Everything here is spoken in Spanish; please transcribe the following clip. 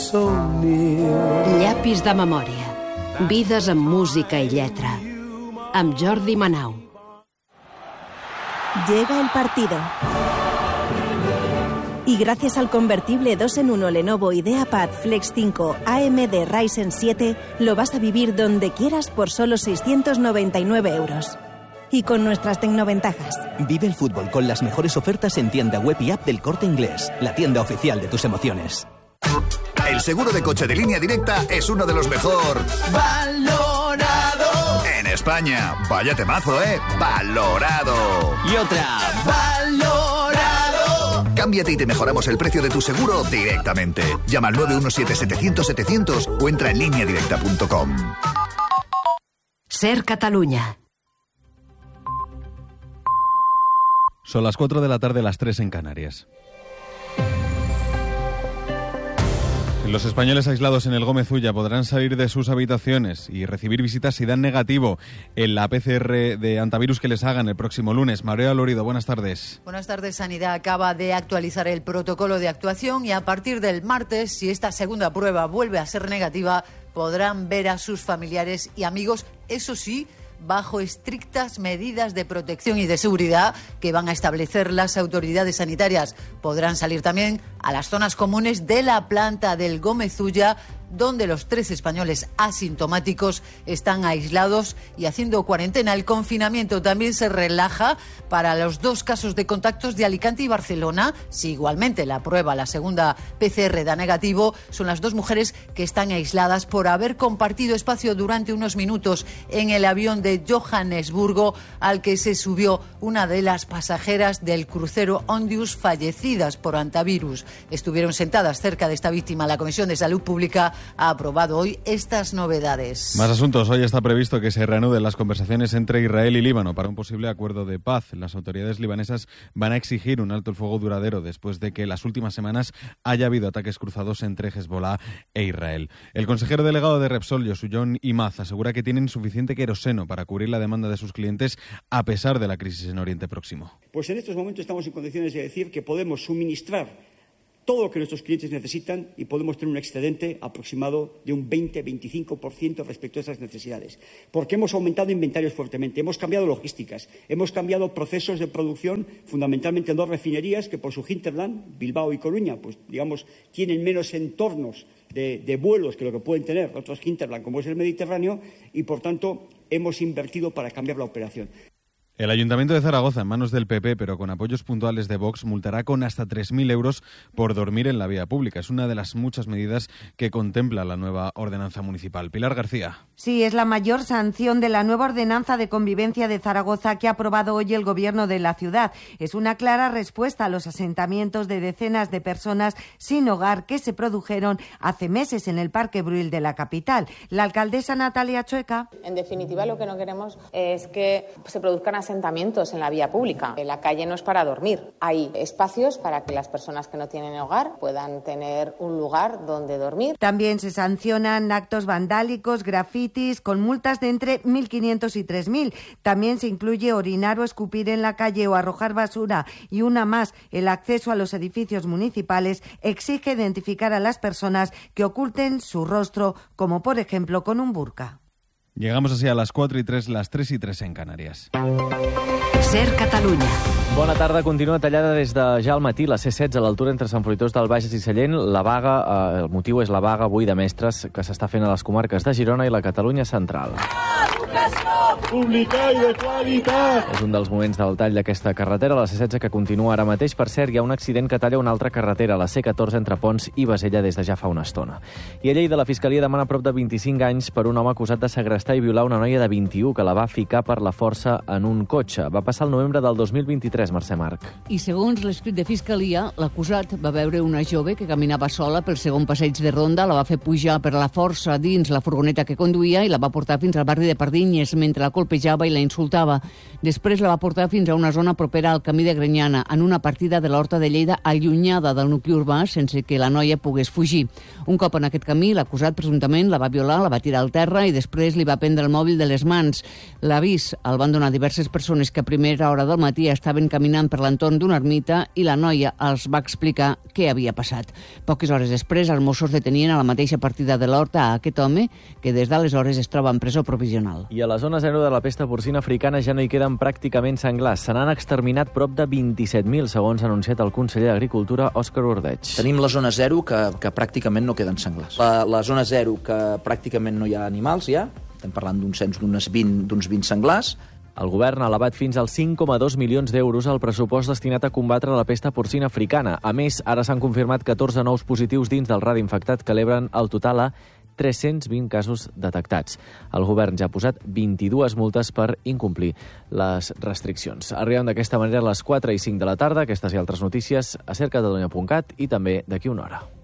so near. Llapis de memòria. Vides amb música i lletra. Amb Jordi Manau. Llega el partido. Y gracias al convertible 2-en-1 Lenovo IdeaPad Flex 5 AMD Ryzen 7, lo vas a vivir donde quieras por solo 699 euros. Y con nuestras tecnoventajas. Vive el fútbol con las mejores ofertas en tienda web y app del Corte Inglés, la tienda oficial de tus emociones. El seguro de coche de Línea Directa es uno de los mejor valorado en España. Vaya temazo, valorado. Y otra, valorado. Cámbiate y te mejoramos el precio de tu seguro directamente. Llama al 917-700-700 o entra en lineadirecta.com. Ser Catalunya. Son las 4 de la tarde, las 3 en Canarias. Los españoles aislados en el Gómez Ulla podrán salir de sus habitaciones y recibir visitas si dan negativo en la PCR de antivirus que les hagan el próximo lunes. María Lorido, buenas tardes. Buenas tardes. Sanidad acaba de actualizar el protocolo de actuación y a partir del martes, si esta segunda prueba vuelve a ser negativa, podrán ver a sus familiares y amigos, eso sí, bajo estrictas medidas de protección y de seguridad que van a establecer las autoridades sanitarias. Podrán salir también a las zonas comunes de la planta del Gómez Ulla, donde los 3 españoles asintomáticos están aislados y haciendo cuarentena. El confinamiento también se relaja para los 2 casos de contactos de Alicante y Barcelona. Si igualmente la prueba, la segunda PCR, da negativo, son las 2 mujeres que están aisladas por haber compartido espacio durante unos minutos en el avión de Johannesburgo al que se subió una de las pasajeras del crucero Ondius fallecidas por antivirus. Estuvieron sentadas cerca de esta víctima. La Comisión de Salud Pública ha aprobado hoy estas novedades. Más asuntos. Hoy está previsto que se reanuden las conversaciones entre Israel y Líbano para un posible acuerdo de paz. Las autoridades libanesas van a exigir un alto el fuego duradero después de que en las últimas semanas haya habido ataques cruzados entre Hezbollah e Israel. El consejero delegado de Repsol, Yosuyon Imaz, asegura que tienen suficiente queroseno para cubrir la demanda de sus clientes a pesar de la crisis en Oriente Próximo. Pues en estos momentos estamos en condiciones de decir que podemos suministrar todo lo que nuestros clientes necesitan y podemos tener un excedente aproximado de un 20-25% respecto a esas necesidades. Porque hemos aumentado inventarios fuertemente, hemos cambiado logísticas, hemos cambiado procesos de producción, fundamentalmente en 2 refinerías que por su hinterland, Bilbao y Coruña, pues digamos, tienen menos entornos de vuelos que lo que pueden tener otros hinterland como es el Mediterráneo y por tanto hemos invertido para cambiar la operación. El Ayuntamiento de Zaragoza, en manos del PP, pero con apoyos puntuales de Vox, multará con hasta 3.000 euros por dormir en la vía pública. Es una de las muchas medidas que contempla la nueva ordenanza municipal. Pilar García. Sí, es la mayor sanción de la nueva ordenanza de convivencia de Zaragoza que ha aprobado hoy el Gobierno de la ciudad. Es una clara respuesta a los asentamientos de decenas de personas sin hogar que se produjeron hace meses en el Parque Brühl de la capital. La alcaldesa Natalia Chueca. En definitiva, lo que no queremos es que se produzcan asentamientos en la vía pública. La calle no es para dormir. Hay espacios para que las personas que no tienen hogar puedan tener un lugar donde dormir. También se sancionan actos vandálicos, grafitis, con multas de entre 1.500 y 3.000. También se incluye orinar o escupir en la calle o arrojar basura. Y una más, el acceso a los edificios municipales exige identificar a las personas que oculten su rostro, como por ejemplo con un burka. Llegamos así a las 4 y 3, las 3 y 3 en Canàries. Ser Catalunya. Bona tarda. Continua tallada des de ja al matí la C16 a l'altura entre Sant Fruitós del Bages i Sallent. La vaga, el motiu és la vaga avui de mestres que s'està fent a les comarques de Girona i la Catalunya central. Pública i de qualitat. És un dels moments del tall d'aquesta carretera, la C16 que continua ara mateix. Per cert, hi ha un accident que talla una altra carretera, la C14 entre Pons i Bassella des de ja fa una estona. I a Lleida la Fiscalia demana prop de 25 anys per un home acusat de segrestar i violar una noia de 21 que la va ficar per la força en un cotxe. Va passar el novembre del 2023, Mercè Marc. I segons l'escrit de Fiscalia, l'acusat va veure una jove que caminava sola pel segon passeig de ronda, la va fer pujar per la força dins la furgoneta que conduïa i la va portar fins al barri de Pardinya. canyes mentre la colpejava i la insultava. Després la va portar fins a una zona propera al camí de Grenyana, en una partida de l'Horta de Lleida allunyada del nucli urbà sense que la noia pogués fugir. Un cop en aquest camí, l'acusat presumptament la va violar, la va tirar al terra i després li va prendre el mòbil de les mans. L'avís el van donar diverses persones que a primera hora del matí estaven caminant per l'entorn d'una ermita i la noia els va explicar què havia passat. Poques hores després, els Mossos detenien a la mateixa partida de l'Horta a aquest home, que des d'aleshores es troba en presó provisional. I a la zona zero de la pesta porcina africana ja no hi queden pràcticament senglars. Se n'han exterminat prop de 27.000, segons ha anunciat el conseller d'Agricultura, Òscar Ordeig. Tenim la zona zero, que pràcticament no queden senglars. La zona zero, que pràcticament no hi ha animals ja, estem parlant d'un cens d'uns 20 senglars. El govern ha elevat fins als 5,2 milions d'euros el pressupost destinat a combatre la pesta porcina africana. A més, ara s'han confirmat 14 nous positius dins del radi infectat que eleven el total a 320 casos detectats. El govern ja ha posat 22 multes per incomplir les restriccions. Arribem d'aquesta manera a les 4 i 5 de la tarda. Aquestes i altres notícies a cercatalunya.cat i també d'aquí una hora.